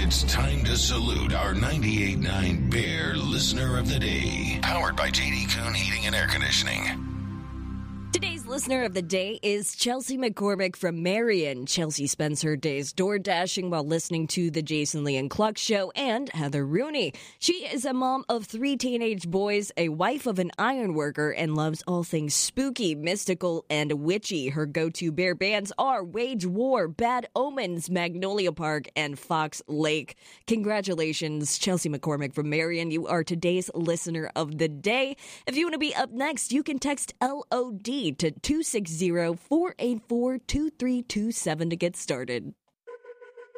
It's time to salute our 98.9 Bear Listener of the Day. Powered by JD Kuhn Heating and Air Conditioning. Today's listener of the day is Chelsea McCormick from Marion. Chelsea spends her days door dashing while listening to the Jason Lee and Cluck Show, and Heather Rooney. She is a mom of 3 teenage boys, a wife of an iron worker, and loves all things spooky, mystical, and witchy. Her go-to bear bands are Wage War, Bad Omens, Magnolia Park, and Fox Lake. Congratulations, Chelsea McCormick from Marion. You are today's listener of the day. If you want to be up next, you can text LOD to 260-484-2327 to get started.